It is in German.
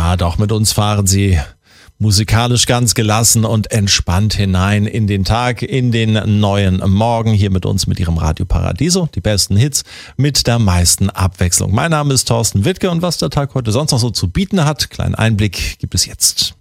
Ja, doch, mit uns fahren Sie musikalisch ganz gelassen und entspannt hinein in den Tag, in den neuen Morgen. Hier mit uns mit Ihrem Radio Paradiso. Die besten Hits mit der meisten Abwechslung. Mein Name ist Thorsten Wittke und was der Tag heute sonst noch so zu bieten hat, kleinen Einblick gibt es jetzt.